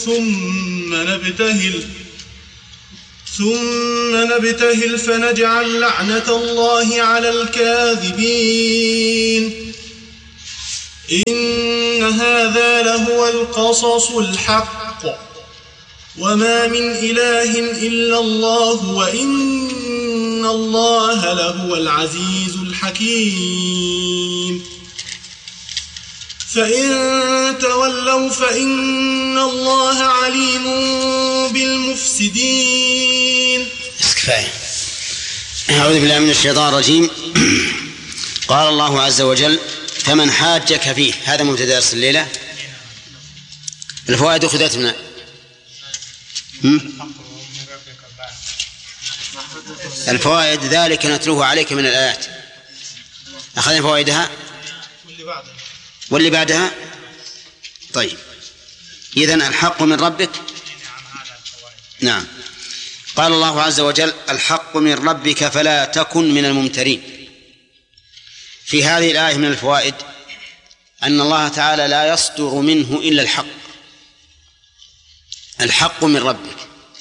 ثم نبتهل فنجعل لعنة الله على الكاذبين. إن هذا لهو القصص الحق وما من إله إلا الله وإن الله لهو العزيز الحكيم. فإن تولوا فإن الله عليم بالمفسدين. كفاية. أعوذ بالله من الشيطان الرجيم. قال الله عز وجل: فمن حاجك فيه. هذا مبتدأ درس الليلة. الفوائد أخذت من الفوائد ذلك نتلوه عليك من الآيات. أخذنا فوائدها واللي بعدها. طيب، إذن الحق من ربك. نعم. قال الله عز وجل: الحق من ربك فلا تكن من الممترين. في هذه الآية من الفوائد أن الله تعالى لا يصدر منه إلا الحق. الحق من ربك.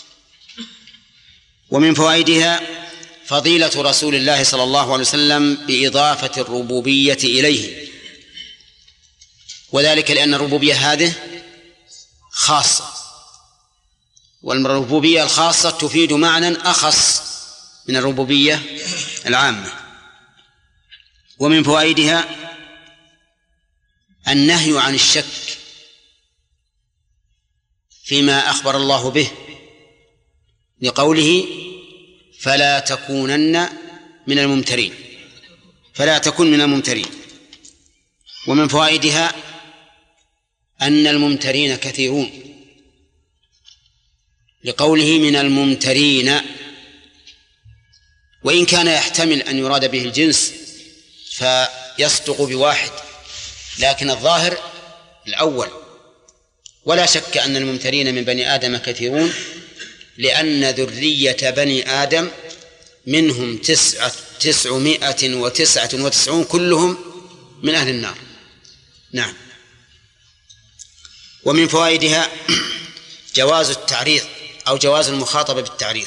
ومن فوائدها فضيلة رسول الله صلى الله عليه وسلم بإضافة الربوبية إليه، وذلك لأن الربوبية هذه خاصة، والربوبية الخاصة تفيد معنى أخص من الربوبية العامة. ومن فوائدها النهي عن الشك فيما أخبر الله به لقوله: فلا تكونن من الممترين. فلا تكن من الممترين. ومن فوائدها أن الممترين كثيرون لقوله: من الممترين، وإن كان يحتمل أن يراد به الجنس فيصدق بواحد، لكن الظاهر الأول. ولا شك أن الممترين من بني آدم كثيرون، لأن ذرية بني آدم منهم 999 كلهم من أهل النار. نعم. ومن فوائدها جواز التعريض أو جواز المخاطبة بالتعريض،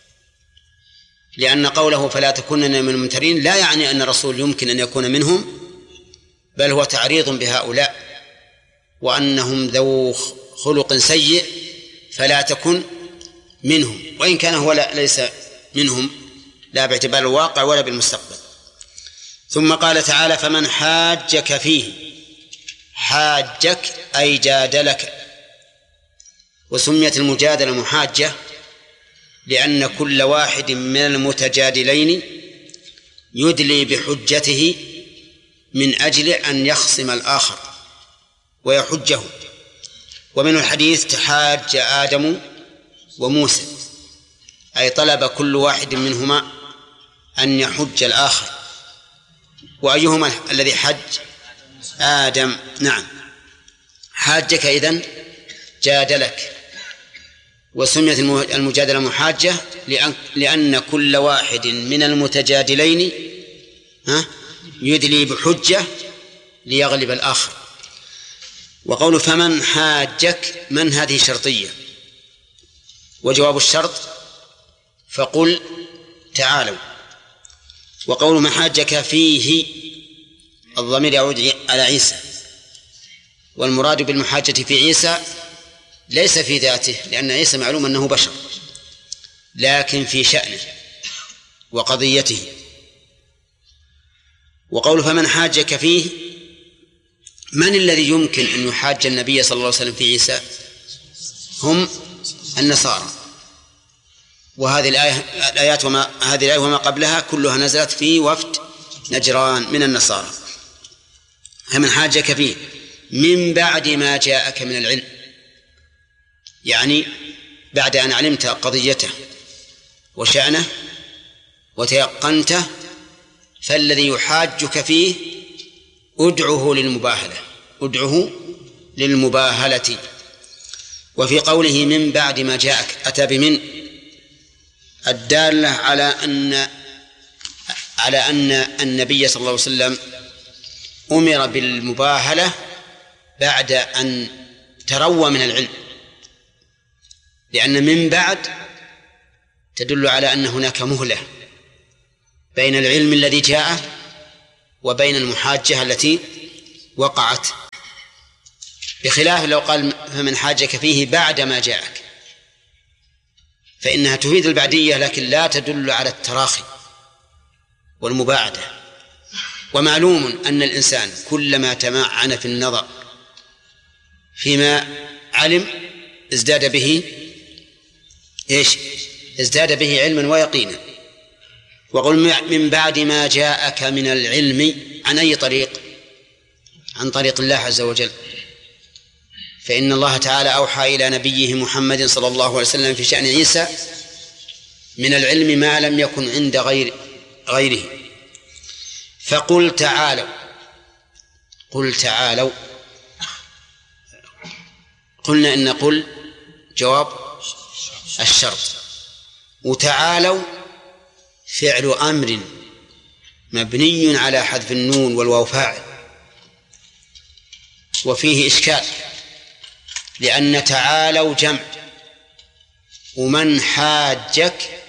لأن قوله فلا تكونن من الممترين لا يعني أن الرسول يمكن أن يكون منهم، بل هو تعريض بهؤلاء وأنهم ذو خلق سيء، فلا تكن منهم، وإن كان هو ليس منهم لا باعتبار الواقع ولا بالمستقبل. ثم قال تعالى: فمن حاجك فيه. حاجك أي جادلك. وسميت المجادلة محاجة لأن كل واحد من المتجادلين يدلي بحجته من أجل أن يخصم الآخر ويحجه. ومن الحديث: تحاج آدم وموسى، أي طلب كل واحد منهما أن يحج الآخر. وأيهما الذي حج؟ آدم. نعم. حاجك إذن جادلك. وسميت المجادلة محاجة لأن كل واحد من المتجادلين يدلي بحجة ليغلب الآخر. وقول فمن حاجك، من هذه شرطية، وجواب الشرط فقل تعالوا. وقول من حاجك فيه الضمير يعود على عيسى، والمراد بالمحاجة في عيسى ليس في ذاته، لأن عيسى معلوم أنه بشر، لكن في شأنه وقضيته. وقول فمن حاجك فيه، من الذي يمكن أن يحاج النبي صلى الله عليه وسلم في عيسى؟ هم النصارى. وهذه الآيات وما قبلها كلها نزلت في وفد نجران من النصارى. فمن حاجك فيه من بعد ما جاءك من العلم، يعني بعد أن علمت قضيته وشأنه وتيقنته، فالذي يحاجك فيه ادعه للمباهلة. وفي قوله من بعد ما جاءك أتى بمن الدالة على أن النبي صلى الله عليه وسلم أمر بالمباهلة بعد أن تروى من العلم، لأن من بعد تدل على أن هناك مهلة بين العلم الذي جاء وبين المحاجة التي وقعت، بخلاف لو قال فمن حاجك فيه بعد ما جاءك، فإنها تفيد البعدية لكن لا تدل على التراخي والمباعدة. ومعلوم أن الإنسان كلما تمعن في النظر فيما علم ازداد به ازداد به علما ويقينا. وقل من بعد ما جاءك من العلم عن أي طريق؟ عن طريق الله عز وجل، فإن الله تعالى أوحى إلى نبيه محمد صلى الله عليه وسلم في شأن عيسى من العلم ما لم يكن عند غيره. فقل تعالوا، قل تعالوا، قلنا إن قل جواب الشرط، وتعالوا فعل أمر مبني على حذف النون والواو فاعل، وفيه إشكال لأن تعالوا جمع، ومن حاجك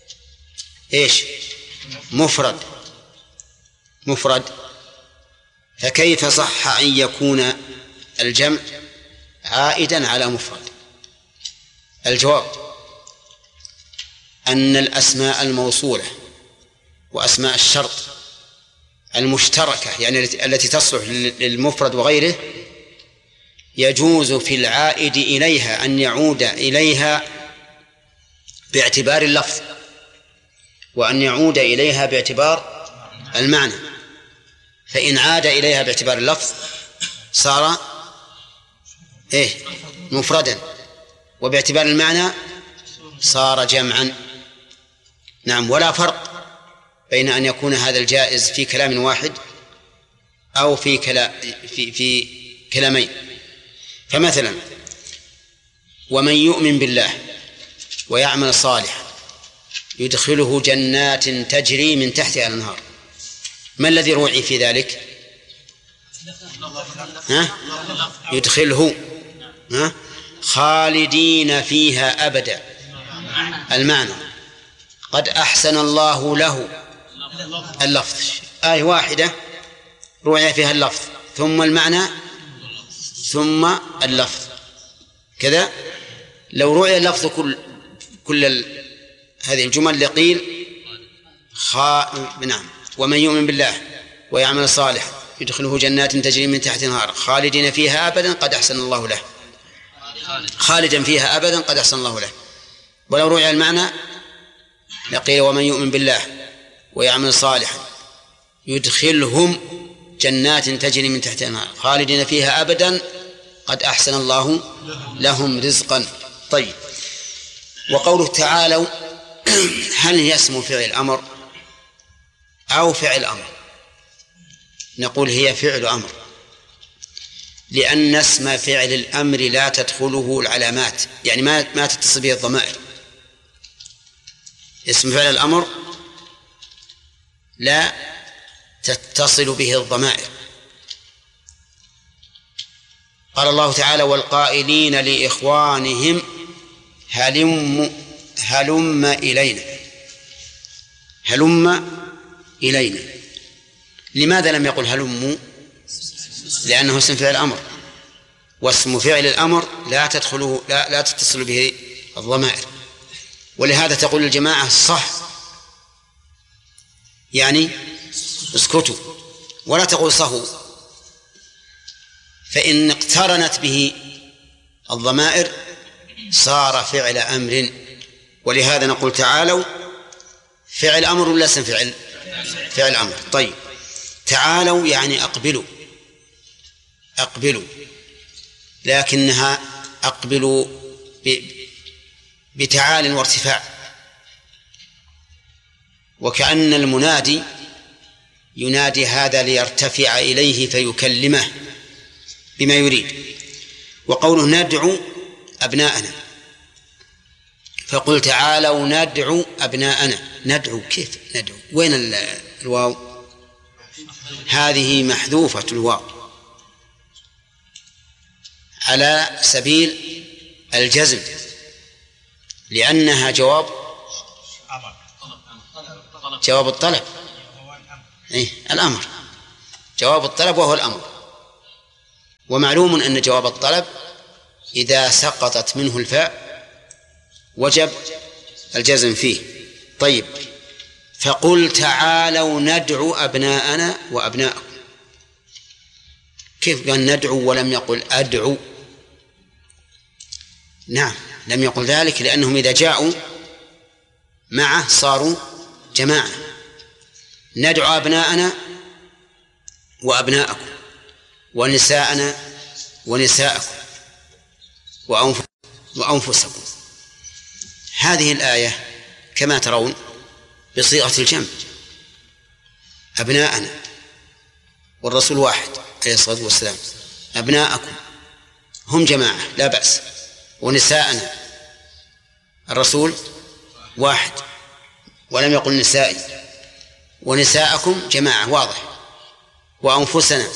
مفرد، فكيف صح أن يكون الجمع عائدا على مفرد؟ الجواب أن الأسماء الموصولة وأسماء الشرط المشتركة يعني التي تصلح للمفرد وغيره يجوز في العائد إليها أن يعود إليها باعتبار اللفظ، وأن يعود إليها باعتبار المعنى. فإن عاد إليها باعتبار اللفظ صار مفردا، وباعتبار المعنى صار جمعا. نعم، ولا فرق بين أن يكون هذا الجائز في كلام واحد أو في كلامين. فمثلا ومن يؤمن بالله ويعمل صالحا يدخله جنات تجري من تحتها الأنهار، ما الذي روعي في ذلك؟ يدخله خالدين فيها أبدا، المعنى قد أحسن الله له اللفظ، آية واحدة روعي فيها اللفظ ثم المعنى ثم اللفظ كذا. لو روعي اللفظ كل هذه الجمل لقيل نعم ومن يؤمن بالله ويعمل صالحا يدخله جنات تجري من تحتها الأنهار خالدين فيها أبدا قد أحسن الله له، خالدا فيها أبدا قد أحسن الله له. ولو روعي المعنى لقيل ومن يؤمن بالله ويعمل صالحا يدخلهم جنات تجري من تحتها الأنهار خالدين فيها أبدا قد أحسن الله لهم رزقا. طيب، وقوله تعالوا هل هي اسم فعل أمر أو فعل أمر؟ نقول هي فعل أمر، لأن اسم فعل الأمر لا تدخله العلامات، يعني ما تتصل به الضمائر. اسم فعل الأمر لا تتصل به الضمائر. قال الله تعالى والقائلين لإخوانهم هلم إلينا، هلم إلينا. لماذا لم يقل هلموا؟ لأنه اسم فعل أمر، واسم فعل الأمر لا تدخله لا تتصل به الضمائر. ولهذا تقول الجماعة صح يعني اسكتوا، ولا تقول صهوا، فإن اقترنت به الضمائر صار فعل أمر. ولهذا نقول تعالوا فعل أمر ولا اسم فعل أمر. طيب، تعالوا يعني أقبلوا، لكنها أقبلوا بتعال وارتفاع، وكأن المنادي ينادي هذا ليرتفع إليه فيكلمه بما يريد. وقوله ندعو أبناءنا، فقل تعالوا ندعو أبناءنا. ندعو كيف ندعو؟ وين الواو؟ هذه محذوفة الواو على سبيل الجزم، لأنها جواب الطلب. الأمر جواب الطلب وهو الأمر. ومعلوم أن جواب الطلب إذا سقطت منه الفاء وجب الجزم فيه. طيب، فقل تعالوا ندعو أبناءنا وأبناءكم. كيف قال ندعو ولم يقل أدعو؟ نعم، لم يقل ذلك لأنهم إذا جاءوا معه صاروا جماعة. ندعو أبناءنا وأبناءكم ونساءنا ونساءكم وأنفسكم. هذه الآية كما ترون بصيغة الجمع، أبناءنا والرسول واحد عليه الصلاة والسلام، أبناءكم هم جماعة لا بأس، ونساءنا الرسول واحد ولم يقل نسائي، ونساءكم جماعة واضح، وأنفسنا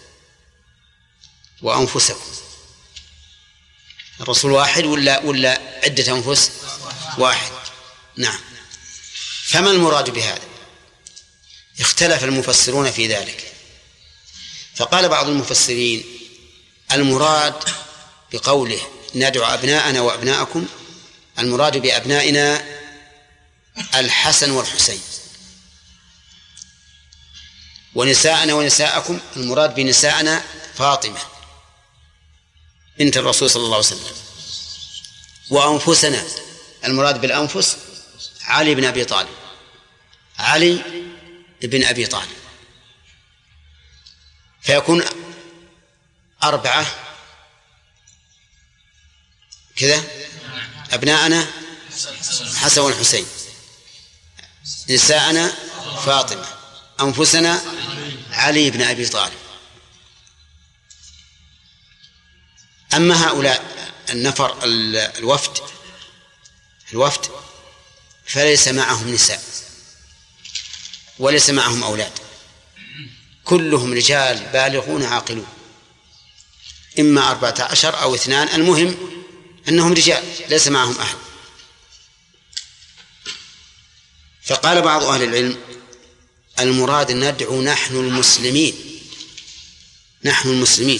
وأنفسكم الرسول واحد ولا عدة أنفس؟ واحد. نعم. فما المراد بهذا؟ اختلف المفسرون في ذلك، فقال بعض المفسرين المراد بقوله ندعو أبناءنا وأبناءكم المراد بأبنائنا الحسن والحسين، ونساءنا ونساءكم المراد بنساءنا فاطمة بنت الرسول صلى الله عليه وسلم، وأنفسنا المراد بالأنفس علي بن أبي طالب، علي بن أبي طالب. فيكون 4 كذا، أبناءنا حسن والحسين، نساءنا فاطمة، أنفسنا علي بن أبي طالب. أما هؤلاء النفر الوفد فليس معهم نساء وليس معهم أولاد، كلهم رجال بالغون عاقلون، إما 14 أو 2، المهم أنهم رجال ليس معهم أحد. فقال بعض أهل العلم المراد ندعو نحن المسلمين، نحن المسلمين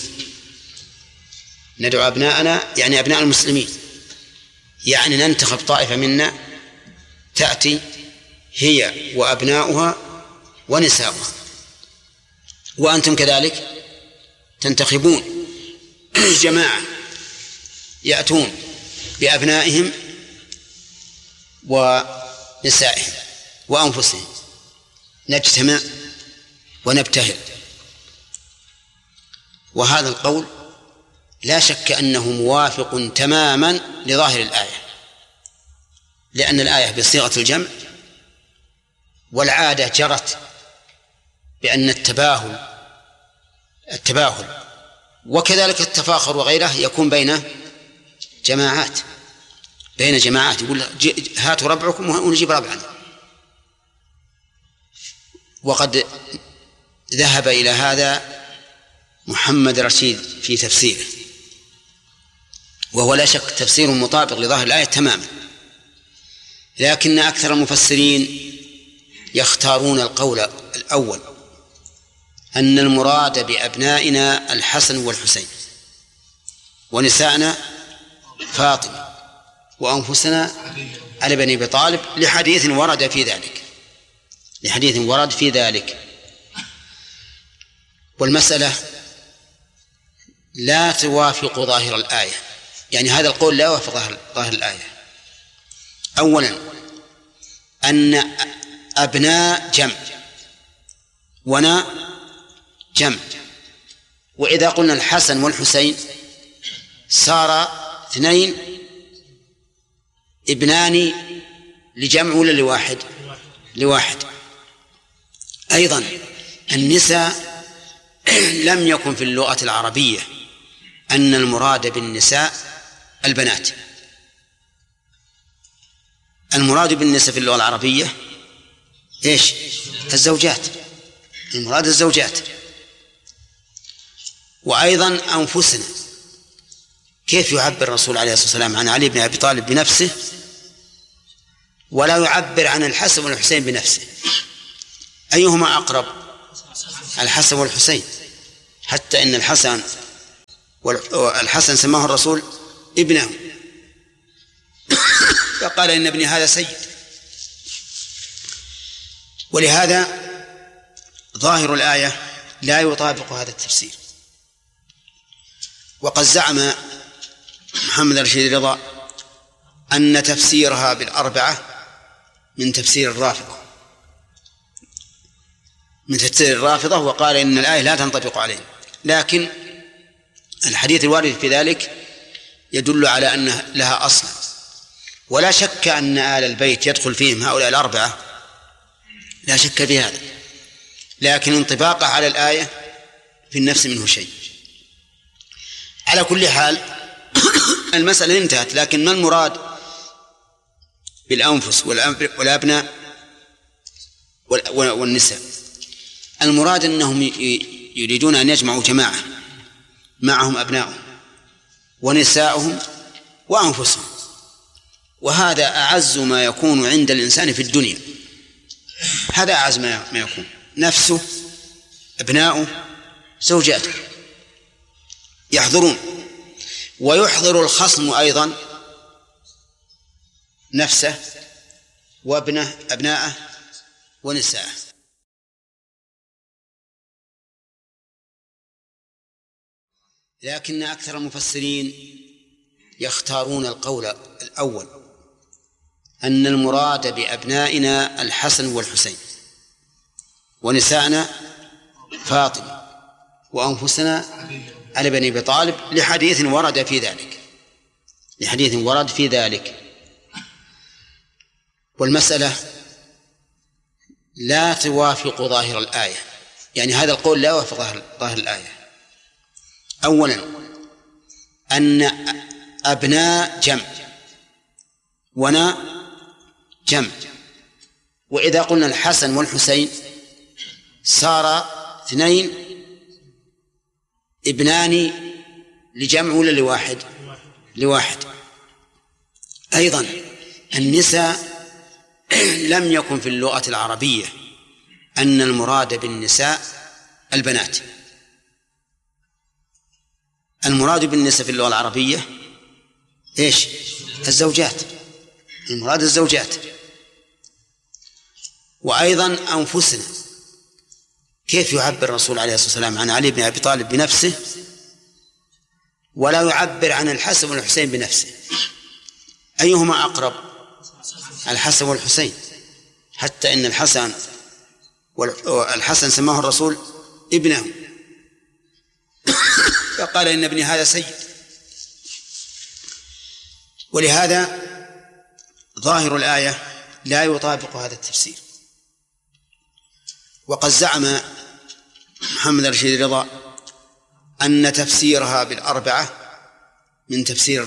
ندعو أبناءنا يعني أبناء المسلمين، يعني ننتخب طائفة منا تأتي هي وأبناؤها ونساؤها، وأنتم كذلك تنتخبون جماعة يأتون بأبنائهم ونسائهم وأنفسهم، نجتمع ونبتهل. وهذا القول لا شك أنه موافق تماما لظاهر الآية، لأن الآية بصيغة الجمع، والعادة جرت بأن التباهل وكذلك التفاخر وغيره يكون بين جماعات، يقول هاتوا ربعكم ونجيب ربعنا. وقد ذهب إلى هذا محمد رشيد في تفسيره، وهو لا شك تفسير مطابق لظاهر الآية تماما، لكن أكثر المفسرين يختارون القول الأول، أن المراد بأبنائنا الحسن والحسين، ونساءنا فاطمة، وأنفسنا علي بن أبي طالب، لحديث ورد في ذلك. والمسألة لا توافق ظاهر الآية، يعني هذا القول لا يوافق ظاهر الآية. أولا أن أبناء جمع ونا جمع، وإذا قلنا الحسن والحسين صار 2 ابنان لجمع ولا لواحد. أيضا النساء لم يكن في اللغة العربية أن المراد بالنساء البنات، المراد بالنساء في اللغة العربية إيش؟ الزوجات، المراد الزوجات. وأيضا أنفسنا، كيف يعبر الرسول عليه الصلاة والسلام عن علي بن أبي طالب بنفسه ولا يعبر عن الحسن والحسين بنفسه. أيهما أقرب؟ الحسن والحسين، حتى إن الحسن سماه الرسول ابنه فقال إن ابني هذا سيد. ولهذا ظاهر الآية لا يطابق هذا التفسير. وقد زعم محمد رشيد رضا أن تفسيرها بالأربعة من تفسير الرافضة، وقال إن الآية لا تنطبق عليه. لكن الحديث الوارد في ذلك يدل على أن لها أصلا، ولا شك أن آل البيت يدخل فيهم هؤلاء الأربعة، لا شك في هذا، لكن انطباقه على الآية في النفس منه شيء. على كل حال المسألة انتهت. لكن ما المراد بالأنفس والأبناء والنساء؟ المراد أنهم يريدون أن يجمعوا جماعة معهم أبنائهم ونساؤهم وأنفسهم، وهذا أعز ما يكون عند الإنسان في الدنيا. هذا أعز ما يكون، نفسه، أبناؤه، زوجاته يحضرون. ويحضر الخصم أيضا نفسه وابنه، أبناءه ونساءه. لكن أكثر المفسرين يختارون القول الأول، أن المراد بأبنائنا الحسن والحسين، ونساءنا فاطمة، وأنفسنا علي بن أبي طالب، لحديث ورد في ذلك. والمسألة لا توافق ظاهر الآية، يعني هذا القول لا يوافق ظاهر الآية. أولا أن أبناء جمع ونا جمع، وإذا قلنا الحسن والحسين صار اثنين، ابنان لجمع ولا لواحد. أيضا النساء لم يكن في اللغة العربية أن المراد بالنساء البنات. المراد بالنساء في اللغة العربية إيش؟ الزوجات، المراد الزوجات. وأيضا أنفسنا، كيف يعبر الرسول عليه الصلاة والسلام عن علي بن أبي طالب بنفسه ولا يعبر عن الحسن والحسين بنفسه؟ أيهما أقرب؟ الحسن والحسين، حتى إن الحسن سماه الرسول ابنه فقال إن ابني هذا سيد. ولهذا ظاهر الآية لا يطابق هذا التفسير. وقد زعم محمد رشيد رضا أن تفسيرها بالأربعة من تفسير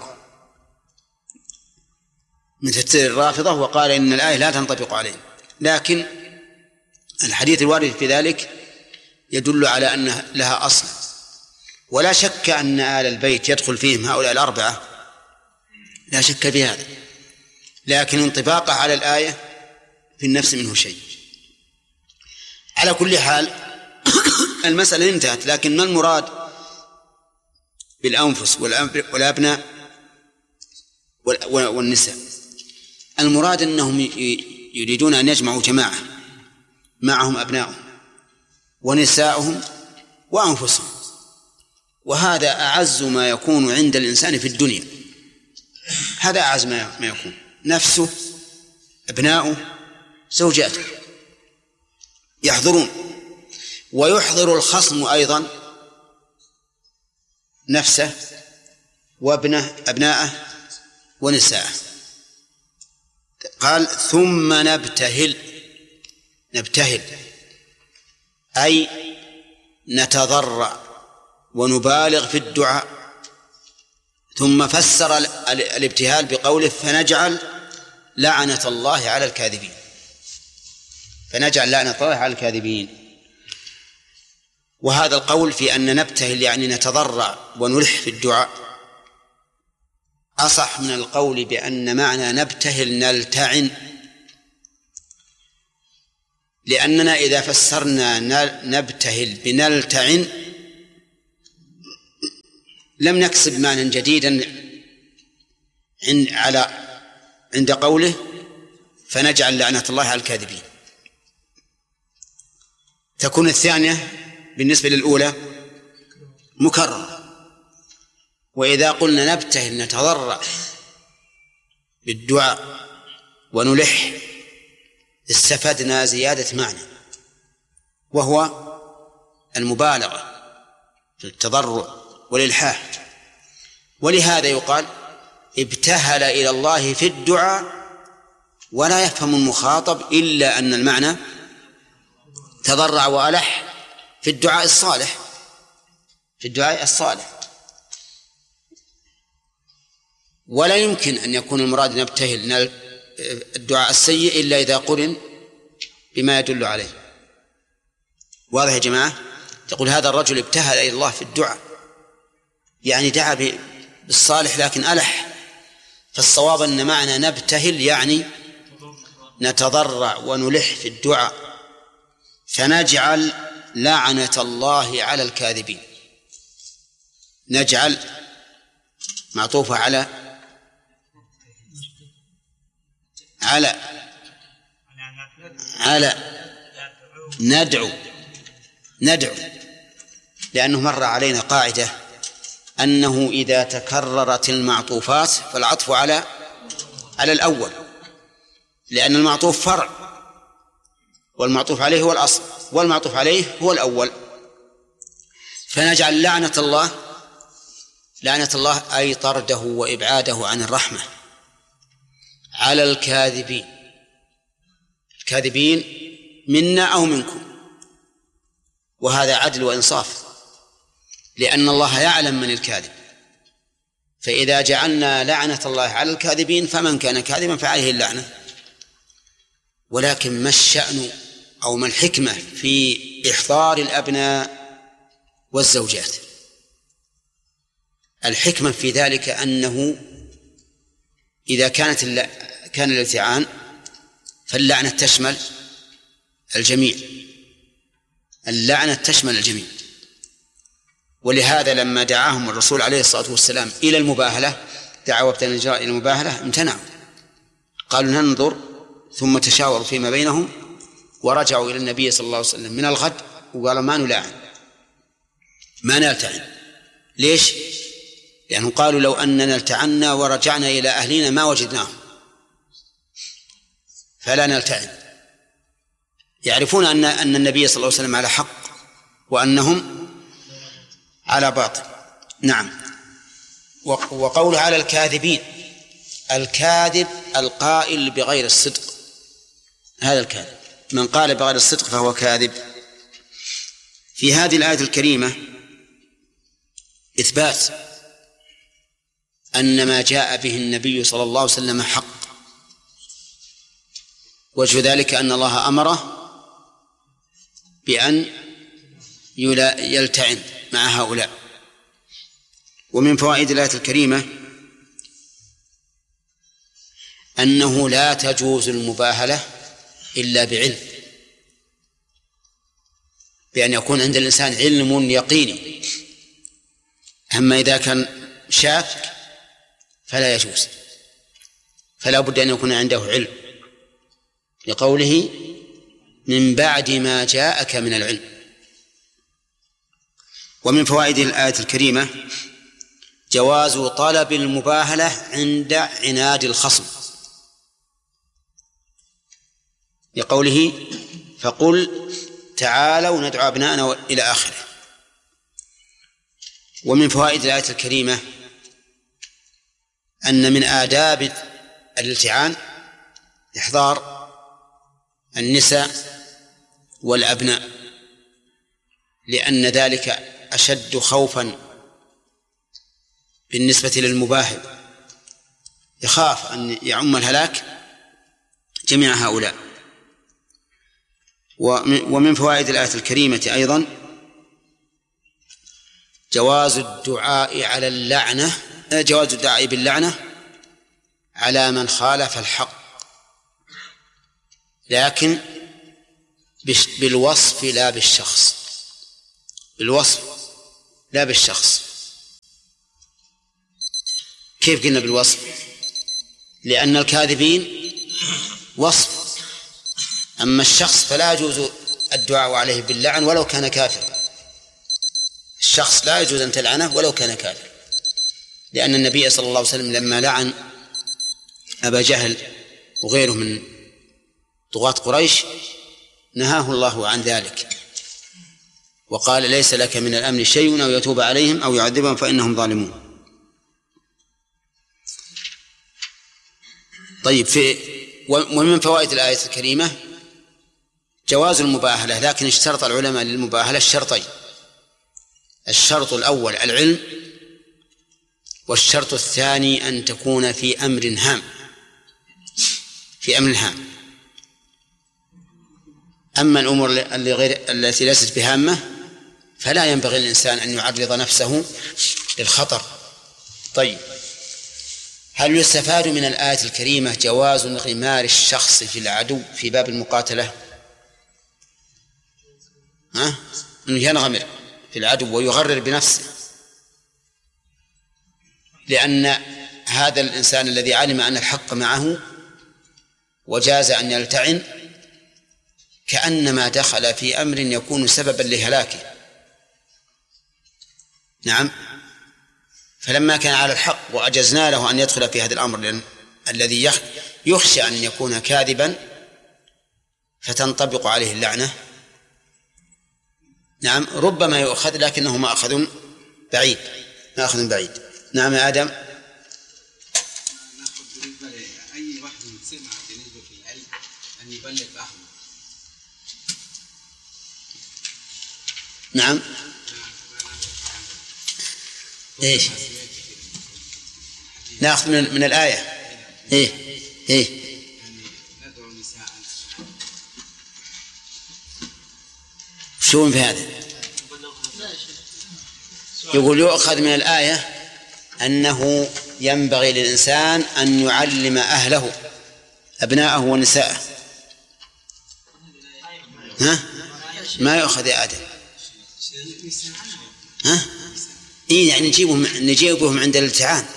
الرافضة، وقال إن الآية لا تنطبق عليه. لكن الحديث الوارد في ذلك يدل على أن لها أصل، ولا شك أن آل البيت يدخل فيهم هؤلاء الأربعة، لا شك في هذا، لكن انطباقه على الآية في النفس منه شيء. على كل حال المسألة انتهت. لكن ما المراد بالأنفس والأبناء والنساء؟ المراد أنهم يريدون أن يجمعوا جماعة معهم أبنائهم ونساؤهم وأنفسهم، وهذا أعز ما يكون عند الإنسان في الدنيا. هذا أعز ما يكون، نفسه، أبناؤه، زوجاته يحضرون. ويحضر الخصم أيضا نفسه وابنه، أبناءه ونساءه. قال ثم نبتهل أي نتضرع ونبالغ في الدعاء. ثم فسر الابتهال بقوله فنجعل لعنة الله على الكاذبين. وهذا القول في أن نبتهل يعني نتضرع ونلح في الدعاء أصح من القول بأن معنى نبتهل نلتعن، لأننا إذا فسرنا نبتهل بنلتعن لم نكسب معنى جديدا عند قوله فنجعل لعنة الله على الكاذبين. تكون الثانية بالنسبة للأولى مكررة. وإذا قلنا نبتهل نتضرع بالدعاء ونلح استفدنا زيادة معنى، وهو المبالغة في التضرع والإلحاح. ولهذا يقال ابتهل إلى الله في الدعاء، ولا يفهم المخاطب إلا أن المعنى تضرع وألح في الدعاء الصالح، في الدعاء الصالح. ولا يمكن أن يكون المراد نبتهل الدعاء السيء إلا إذا قرن بما يدل عليه. واضح يا جماعة؟ تقول هذا الرجل ابتهل إلى الله في الدعاء، يعني دعا بالصالح لكن ألح. فالصواب أن معنى نبتهل يعني نتضرع ونلح في الدعاء، فنجعل لعنة الله على الكاذبين. نجعل معطوفة على ندعو، لأنه مر علينا قاعدة أنه إذا تكررت المعطوفات فالعطف على الأول، لأن المعطوف فرع والمعطوف عليه هو الأصل والمعطوف عليه هو الأول. فنجعل لعنة الله أي طرده وإبعاده عن الرحمة على الكاذبين منا أو منكم. وهذا عدل وإنصاف، لأن الله يعلم من الكاذب، فإذا جعلنا لعنة الله على الكاذبين فمن كان كاذبا فعليه اللعنة. ولكن ما الشأن أو ما الحكمة في إحضار الأبناء والزوجات؟ الحكمة في ذلك أنه إذا كان الالتعان فاللعنة تشمل الجميع، اللعنة تشمل الجميع. ولهذا لما دعاهم الرسول عليه الصلاة والسلام إلى المباهلة، دعوا ابن النجار إلى المباهلة، امتنعوا، قالوا ننظر، ثم تشاوروا فيما بينهم ورجعوا إلى النبي صلى الله عليه وسلم من الغد وقالوا ما نلتعن. ليش؟ لأنهم قالوا لو أننا التعنا ورجعنا إلى أهلنا ما وجدناهم، فلا نلتعن. يعرفون أن النبي صلى الله عليه وسلم على حق وأنهم على باطل. نعم. وقوله على الكاذبين، الكاذب القائل بغير الصدق، هذا الكاذب، من قال بغير الصدق فهو كاذب. في هذه الآية الكريمة إثبات أن ما جاء به النبي صلى الله عليه وسلم حق. وجه ذلك أن الله أمره بأن يلتعن مع هؤلاء. ومن فوائد الآية الكريمة أنه لا تجوز المباهلة إلا بعلم، بأن يكون عند الإنسان علم يقيني. أما إذا كان شاك فلا يجوز، فلا بد أن يكون عنده علم، لقوله من بعد ما جاءك من العلم. ومن فوائد الآية الكريمة جواز طلب المباهلة عند عناد الخصم، لقوله فقل تعالوا ندعو أبناءنا إلى آخره. ومن فوائد الآية الكريمة أن من آداب الالتعان إحضار النساء والأبناء، لأن ذلك أشد خوفا بالنسبة للمباهل، يخاف أن يعم الهلاك جميع هؤلاء. ومن فوائد الآية الكريمة أيضا جواز الدعاء على اللعنة، جواز الدعاء باللعنة على من خالف الحق، لكن بالوصف لا بالشخص، بالوصف لا بالشخص. كيف قلنا بالوصف؟ لأن الكاذبين وصف، أما الشخص فلا يجوز الدعاء عليه باللعن ولو كان كافر. الشخص لا يجوز أن تلعنه ولو كان كافر، لأن النبي صلى الله عليه وسلم لما لعن أبا جهل وغيره من طغاة قريش نهاه الله عن ذلك، وقال ليس لك من الأمر شيء أو يتوب عليهم أو يعذبهم فإنهم ظالمون. طيب، ومن فوائد الآية الكريمة جواز المباهلة، لكن اشترط العلماء للمباهلة الشرطين: الشرط الأول العلم، والشرط الثاني أن تكون في أمر هام، في أمر هام. أما الأمور التي ليست بهامة فلا ينبغي للإنسان أن يعرض نفسه للخطر. طيب، هل يستفاد من الآية الكريمة جواز انغمار الشخص في العدو في باب المقاتلة؟ أنه ينغمر في العدو ويغرر بنفسه، لأن هذا الإنسان الذي علم أن الحق معه وجاز أن يلتعن كأنما دخل في أمر يكون سببا لهلاكه. نعم، فلما كان على الحق وأجزنا له أن يدخل في هذا الأمر الذي يخشى أن يكون كاذبا فتنطبق عليه اللعنة، نعم، ربما يؤخذ لكنه مأخذ بعيد. نعم يا آدم. أي واحد يسمع بالنسبة في العلم أن يبلغ أهله. نعم. إيش نأخذ من الآية؟ شو في هذا؟ يقول يؤخذ من الآية أنه ينبغي للإنسان أن يعلم أهله أبناءه ونساءه. ما يؤخذ يا آدم. يعني نجيبهم عند الالتعان.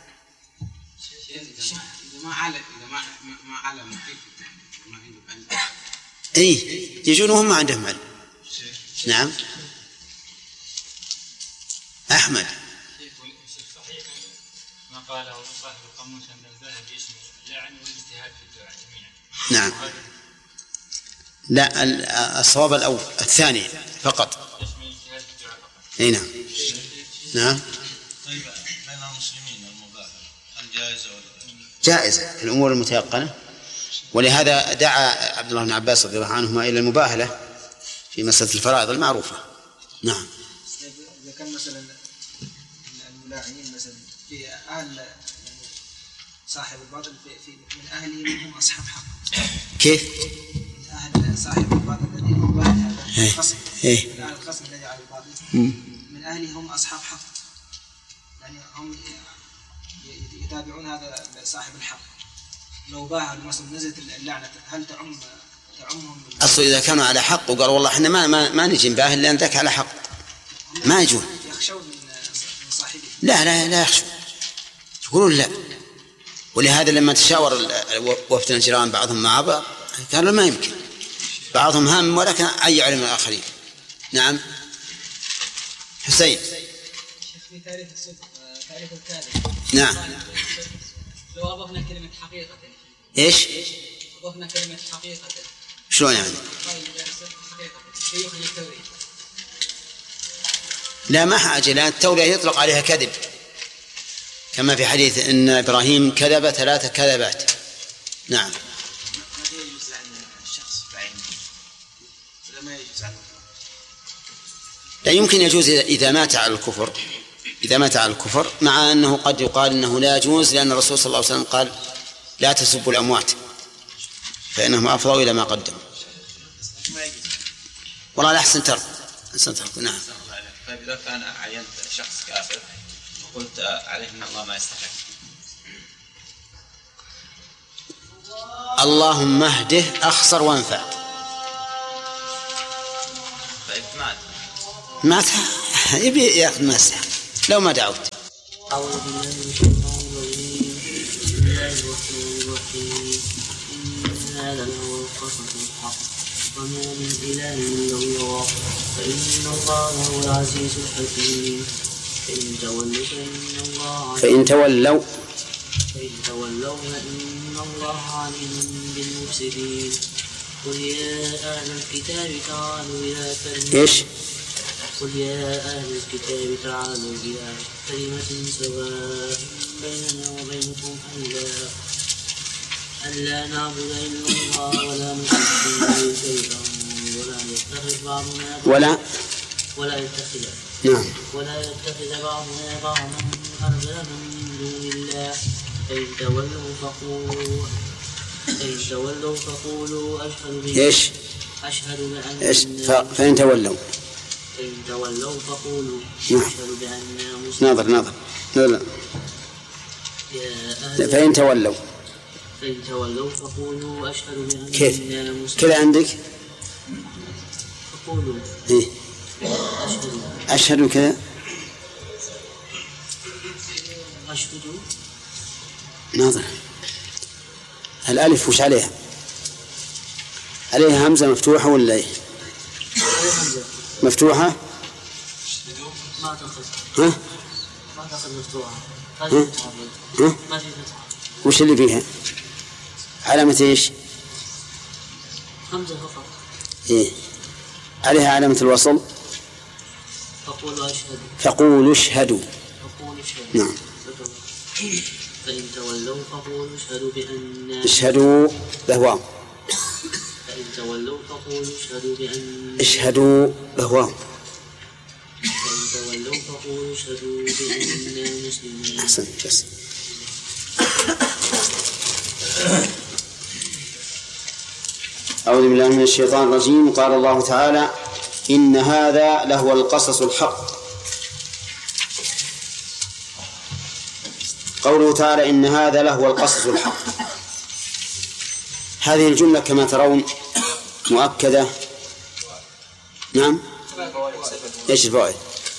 يجونهم ما عندهم علم. نعم أحمد. ما قاله صاحب القاموس أن الذهب يشمل اللعن والاجتهاد في الدعاء جميعا. نعم، لا، الصواب الأول الثاني فقط. يشمل الاجتهاد في الدعاء فقط. نعم. نعم. طيب، بين المسلمين المباهلة هل جائزة ولا جائزة في الأمور المتيقنة، ولهذا دعا عبد الله بن عباس رضي الله عنهما إلى المباهلة في مسألة الفرائض المعروفة. نعم. إذا كان مثلا الملاعنين مثلا في أهل يعني صاحب الباطل في من أهله هم أصحاب حق. كيف؟ من أهل صاحب الباطل الذي هم بعد هذا الخصم، من أهل الخصم الذي على الباطل من أهله هم أصحاب حق، يعني هم يتابعون هذا صاحب الحق. لو باهوا مثلا نزلت اللعنة هل تعمهم؟ أصل إذا كانوا على حق وقالوا والله إحنا ما نجي نباهل لأن ذاك على حق ما يجون. يخشون من صاحبه. لا يخشون، يقولون لا. ولهذا لما تشاور وفد الجيران بعضهم مع بعض قالوا ما يمكن، بعضهم هام ولكن أي علم الآخرين. نعم حسين. في تعريف الصدق تعريف الكاذب. نعم. لو أضفنا كلمة حقيقة. إيش؟ أضفنا كلمة حقيقة. شلون يعني؟ لا، ما حاجة، لأن التورية يطلق عليها كذب، كما في حديث إن إبراهيم كذب 3 كذبات. نعم. ماذا يجوز عن الشخص بعينه ولا ما يجوز عنه؟ لا يمكن يجوز إذا مات على الكفر، إذا مات على الكفر، مع أنه قد يقال إنه لا يجوز، لأن الرسول صلى الله عليه وسلم قال لا تسبوا الأموات فإنهم أفضوا إلى ما قدموا. والله الأحسن ترك. نعم. طيب، إذا كان عينت شخص كافر وقلت عليه أن الله ما يستحق، اللهم اهده أخسر وانفع. ما يبي ياخذ مسح لو ما دعوت. أعوذ بالله من الشيطان الرجيم. بسم الله الرحمن الرحيم. إن هذا لهو القصص الحق وما من إله إلا الله فإن الله هو العزيز الحكيم. فإن تولوا فإن الله عليم بالمفسدين. قل يا أهل الكتاب تعالوا إلى كلمة سواء بيننا وبينكم ألا نعبد إلا الله ولا نشرك به شيئا ولا يتخذ بعضنا بعضا أربابا من دون الله. فإن تولوا فقولوا أشهد بأننا فإن تولوا فقولوا أشهد بأننا مسلمون. نظر فإن تولوا فقولوا أشهد بأننا كيف مسلمون. كذا عندك؟ فقولوا أشهد كذا. ناظر الألف وش عليها؟ عليها همزة مفتوحة ولا إيه؟ مفتوحة؟ ما تأخذ مفتوحة. ما في فتحة. وش اللي فيها؟ علامة إيش؟ همزة فقط. إيه عليها علامة الوصل. فقولوا اشهدوا. نعم. فإن تولوا فقولوا اشهدوا بأننا اشهدوا بهوام. فإن تولوا فقولوا اشهدوا بأننا اشهدوا بهوام. فإن تولوا فقولوا اشهدوا بأننا مسلمون. أحسن بس. أعوذ بالله من الشيطان الرجيم. قال الله تعالى إن هذا لهو القصص الحق. قوله تعالى إن هذا لهو القصص الحق، هذه الجملة كما ترون مؤكدة. نعم. إيش الفوائد؟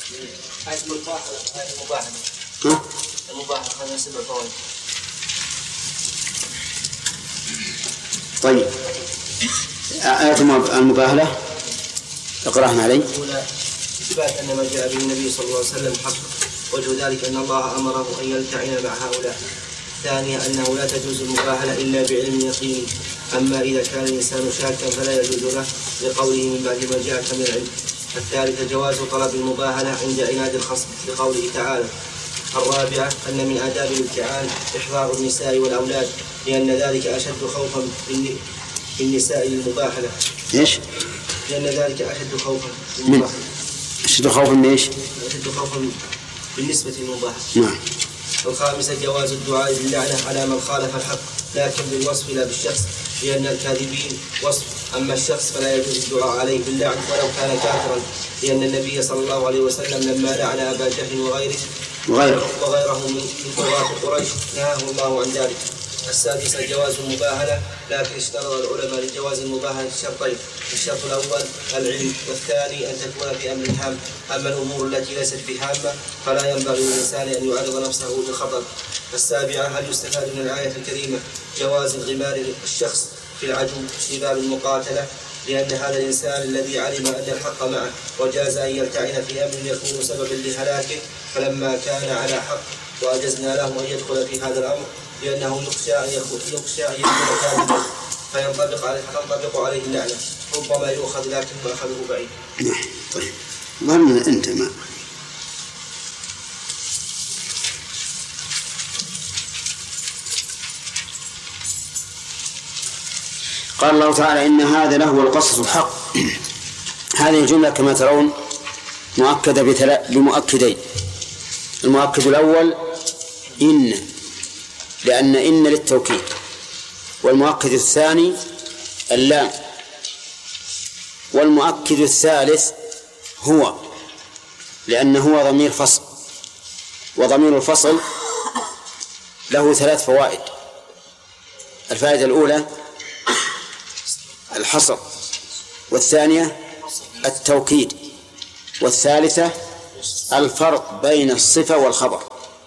طيب آية المباهلة اقرأها علي. إثبات أن ما جاء به النبي صلى الله عليه وسلم حق، وجه ذلك أن الله أمره أن يلتعن مع هؤلاء. ثانيا أنه لا تجوز المباهلة إلا بعلم يقين، أما إذا كان الإنسان شاكا فلا يجوز له لقوله من بعد ما جاءك من العلم. الثالث جواز طلب المباهلة عند عناد الخصم لقوله تعالى. الرابعة أن من آداب الامتحان إحضار النساء والأولاد، لأن ذلك أشد خوفا بالنساء للمباهلة. إيش؟ لأن ذلك أشد خوفا بالمباهلة. أشد خوفا من إيش؟ أشد خوفا بالنسبة للمباهلة. نعم. الخامسة جواز الدعاء باللعنة على من خالف الحق، لكن بالوصف لا بالشخص، لأن الكاذبين وصف، أما الشخص فلا يجوز الدعاء عليه باللعن ولو كان كافرا، لأن النبي صلى الله عليه وسلم لما لعن أبا جهل وغيره من قراء قريش نهاه الله عن ذلك. السادسة جواز المباهلة، لكن اشترط العلماء لجواز المباهلة شرطين: الشرط الأول العلم، والثاني أن تكون في أمر هام. أما الأمور التي ليست بهامة فلا ينبغي للإنسان أن يعرض نفسه للخطر. السابعة هل يستفاد من الآية الكريمة جواز انغمار الشخص في العدو اشتباب المقاتلة، لأن هذا الإنسان الذي علم أن الحق معه وجاز أن يلتعن في أمر يكون سببا لهلاكه، فلما كان على حق وأجزنا له أن يدخل في هذا الأمر لأنه يخشى أن يكون كاذبا فينطبق عليه اللعنة، ربما يؤخذ لكن مأخذه بعيد. طيب ظننا أنت ما قال الله تعالى إن هذا لهو القصص الحق. هذه الجملة كما ترون مؤكدة بمؤكدين. المؤكد الأول إن، لأن إن للتوكيد، والمؤكد الثاني اللام، والمؤكد الثالث هو، لأنه هو ضمير فصل، وضمير الفصل له 3 فوائد. الفائدة الأولى الحصر، والثانية التوكيد، والثالثة الفرق بين الصفة والخبر.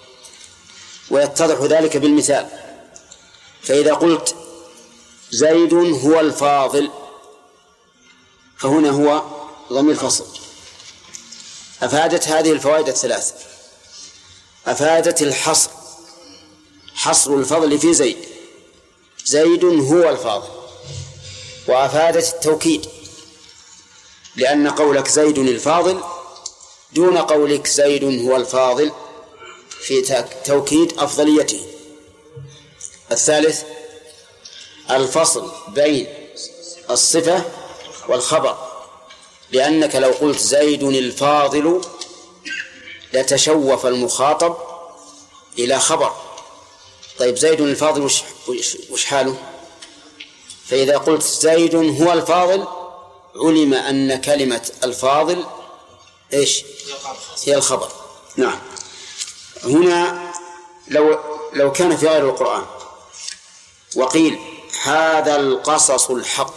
ويتضح ذلك بالمثال. فإذا قلت زيد هو الفاضل، فهنا هو ضمير فصل. أفادت هذه الفوائد الثلاث: أفادت الحصر، حصر الفضل في زيد، زيد هو الفاضل. وأفادت التوكيد، لأن قولك زيد الفاضل دون قولك زيد هو الفاضل في توكيد أفضليته. الثالث الفصل بين الصفة والخبر، لأنك لو قلت زيد الفاضل لتشوف المخاطب إلى خبر. طيب زيد الفاضل وش حاله؟ فإذا قلت زيد هو الفاضل علم أن كلمة الفاضل إيش؟ هي الخبر. نعم. هنا لو كان في غير القرآن وقيل هذا القصص الحق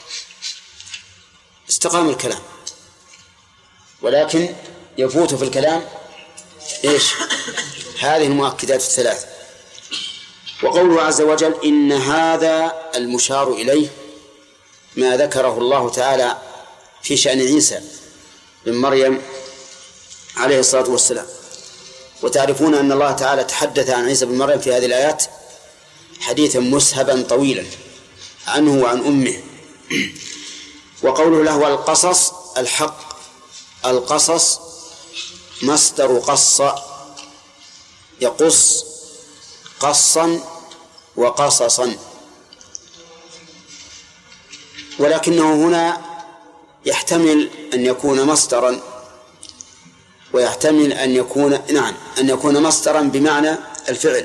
استقام الكلام، ولكن يفوت في الكلام إيش؟ هذه المؤكدات الثلاث. وقوله عز وجل إن هذا المشار إليه ما ذكره الله تعالى في شأن عيسى بن مريم عليه الصلاة والسلام. وتعرفون أن الله تعالى تحدث عن عيسى بن مريم في هذه الآيات حديثا مسهبا طويلا عنه وعن أمه. وقوله له القصص الحق، القصص مصدر قص، يقص قصا وقصصا، ولكنه هنا يحتمل أن يكون مصدرا، ويحتمل أن يكون مصدرا بمعنى الفعل،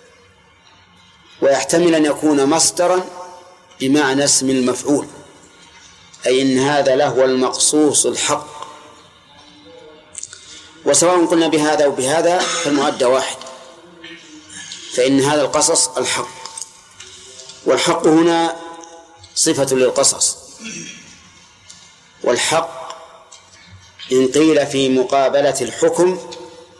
ويحتمل أن يكون مصدرا بمعنى اسم المفعول، أي إن هذا لهو المقصوص الحق. وسواء قلنا بهذا وبهذا فالمؤدى واحد، فإن هذا القصص الحق. والحق هنا صفة للقصص، والحق إن قيل في مقابلة الحكم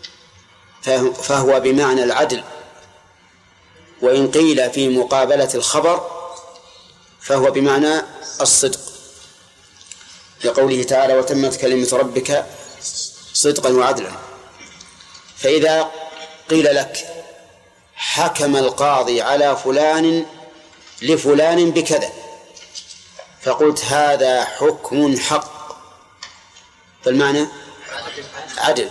فهو بمعنى العدل، وإن قيل في مقابلة الخبر فهو بمعنى الصدق، لقوله تعالى وتمت كلمة ربك صدقا وعدلا. فإذا قيل لك حكم القاضي على فلان لفلان بكذا، فقلت هذا حكم حق، فالمعنى عدل.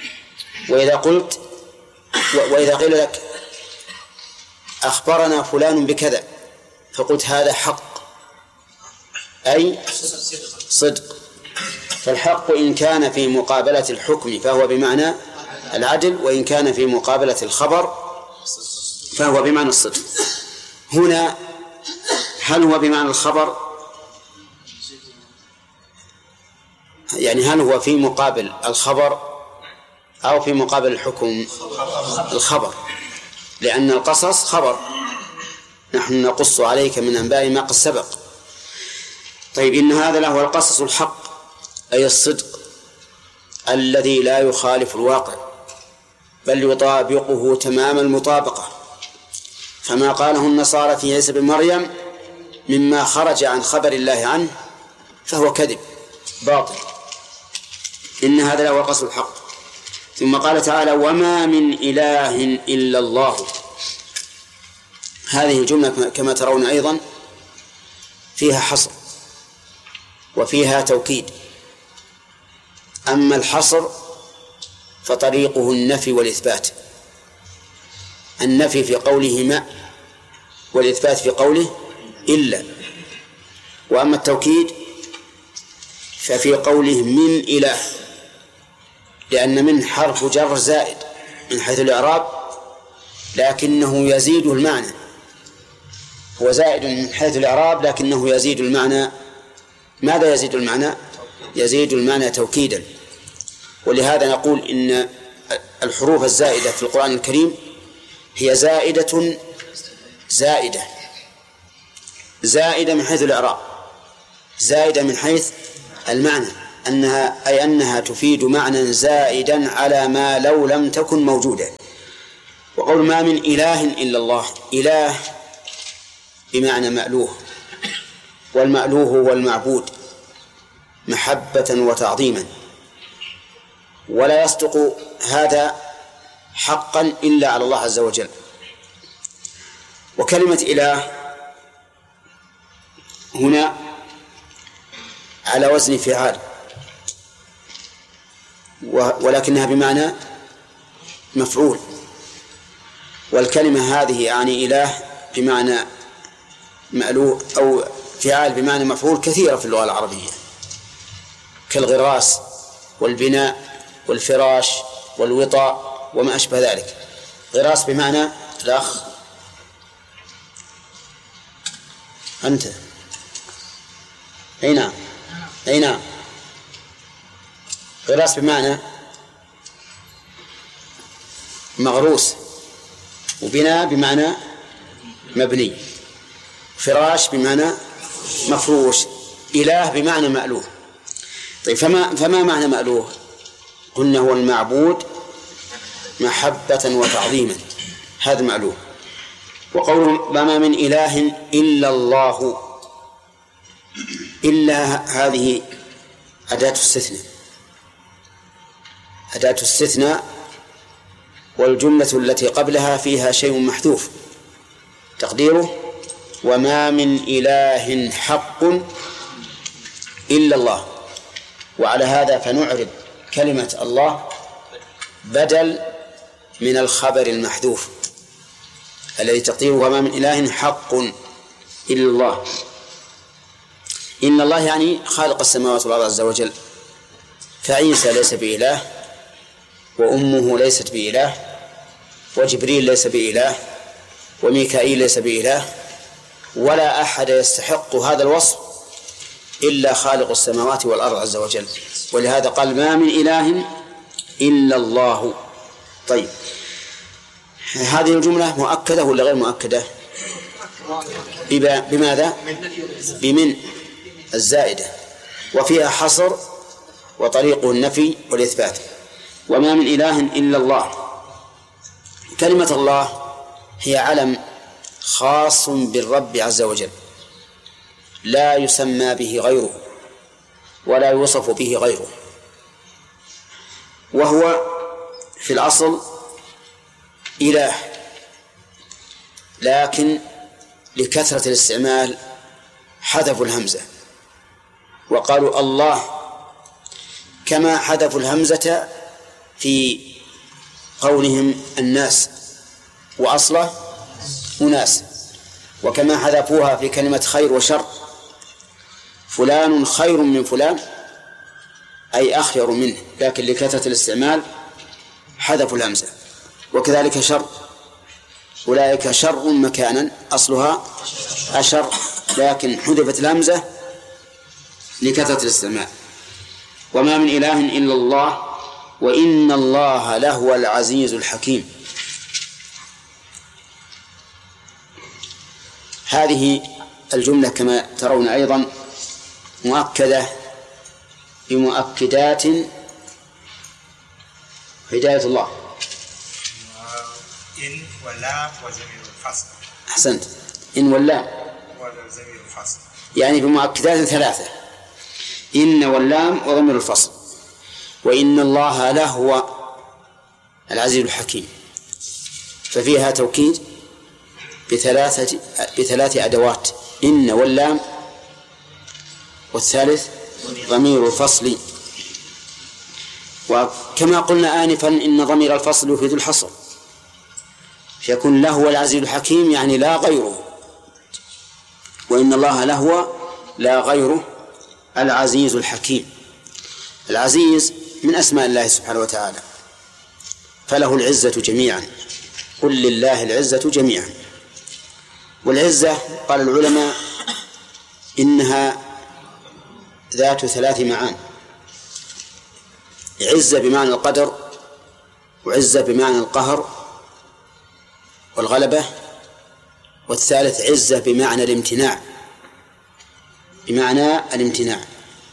وإذا قيل لك أخبرنا فلان بكذا، فقلت هذا حق أي صدق. فالحق إن كان في مقابلة الحكم فهو بمعنى العدل، وإن كان في مقابلة الخبر فهو بمعنى الصدق. هنا هل هو بمعنى الخبر؟ يعني هل هو في مقابل الخبر أو في مقابل الحكم؟ الخبر، لأن القصص خبر، نحن نقص عليك من أنباء ما قد سبق. طيب إن هذا له القصص الحق أي الصدق الذي لا يخالف الواقع بل يطابقه تمام المطابقة، فما قاله النصارى في عيسى بن مريم مما خرج عن خبر الله عنه فهو كذب باطل. إن هذا له القصص الحق. ثم قال تعالى وما من إله إلا الله. هذه الجملة كما ترون أيضا فيها حصر وفيها توكيد. أما الحصر فطريقه النفي والإثبات، النفي في قوله ما، والإثبات في قوله إلا. وأما التوكيد ففي قوله من إله، لأن من حرف جر زائد من حيث الإعراب، لكنه يزيد المعنى، هو زائد من حيث الإعراب لكنه يزيد المعنى. ماذا يزيد المعنى؟ يزيد المعنى توكيدا. ولهذا نقول إن الحروف الزائدة في القرآن الكريم هي زائدة من حيث الإعراب، زائدة من حيث المعنى، أنها تفيد معنى زائدا على ما لو لم تكن موجودة. وقول ما من إله إلا الله، إله بمعنى مألوه، والمألوه هو المعبود محبة وتعظيما، ولا يصدق هذا حقا إلا على الله عز وجل. وكلمة إله هنا على وزن فعال، ولكنها بمعنى مفعول، والكلمة هذه يعني إله بمعنى مألوه أو فعال بمعنى مفعول كثيرة في اللغة العربية، كالغراس والبناء والفراش والوطاء وما أشبه ذلك. غراس بمعنى الأخ أنت، أي نعم. غراس بمعنى مغروس، وبناء بمعنى مبني، فراش بمعنى مفروش، إله بمعنى مألوه. طيب فما معنى مألوه؟ قلنا هو المعبود محبة وتعظيما، هذا مألوه. وقول ما من إله إلا الله، إلا هذه أداة استثناء، والجملة التي قبلها فيها شيء محذوف تقديره وما من إله حق إلا الله. وعلى هذا فنعرب كلمة الله بدل من الخبر المحذوف الذي تقديره وما من إله حق إلا الله. إن الله يعني خالق السماوات والأرض عز وجل، فعيسى ليس بإله، وأمه ليست بإله، وجبريل ليس بإله، وميكائيل ليس بإله، ولا أحد يستحق هذا الوصف إلا خالق السماوات والأرض عز وجل. ولهذا قال ما من إله إلا الله. طيب هذه الجملة مؤكدة ولا غير مؤكدة؟ بماذا؟ بمن الزائدة، وفيها حصر وطريقه النفي والإثبات. وما من إله إلا الله، كلمة الله هي علم خاص بالرب عز وجل، لا يسمى به غيره ولا يوصف به غيره، وهو في الأصل إله، لكن لكثرة الاستعمال حذفوا الهمزة وقالوا الله، كما حذفوا الهمزة في قولهم الناس وأصله أناس، وكما حذفوها في كلمة خير وشر، فلان خير من فلان أي أخير منه، لكن لكثرة الاستعمال حذفوا الهمزة. وكذلك شر، أولئك شر مكانا أصلها أشر، لكن حذفت الهمزة لكثرة الاستعمال. وما من إله إلا الله وإن الله لهو العزيز الحكيم. هذه الجملة كما ترون أيضا مؤكدة بمؤكدات هداية الله. إن واللام وزمير الفصل. أحسنت، إن واللام وزمير الفصل، يعني بمؤكدات ثلاثة: إن واللام وضمير الفصل. وإن الله لهو العزيز الحكيم، ففيها توكيد بثلاث أدوات: إن واللام، والثالث ضمير الفصل. وكما قلنا آنفا إن ضمير الفصل يفيد الحصر، فيكون لهو العزيز الحكيم يعني لا غيره، وإن الله لهو لا غيره العزيز الحكيم. العزيز من أسماء الله سبحانه وتعالى، فله العزة جميعا، قل لله العزة جميعا. والعزة قال العلماء إنها ذات ثلاث معان: عزة بمعنى القدر، وعزة بمعنى القهر والغلبة، والثالث عزة بمعنى الامتناع. بمعنى الامتناع.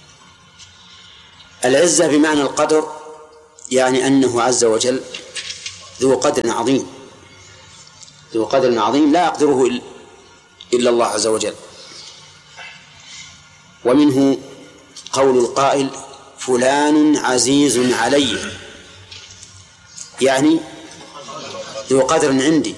العزة بمعنى القدر، يعني أنه عز وجل ذو قدر عظيم، ذو قدر عظيم لا يقدره إلا الله عز وجل. ومنه قول القائل فلان عزيز علي، يعني ذو قدر عندي.